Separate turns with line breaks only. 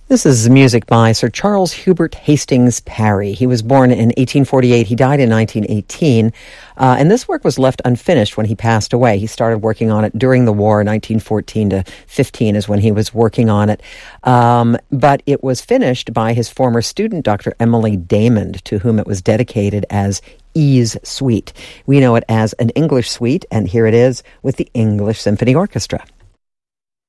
This is music by Sir Charles Hubert Hastings Parry. He was born in 1848. He died in 1918. And this work was left unfinished when he passed away. He started working on it during the war, 1914 to 15 is when he was working on it. But it was finished by his former student, Dr. Emily Damon, to whom it was dedicated as E's Suite. We know it as an English suite, and here it is with the English Symphony Orchestra.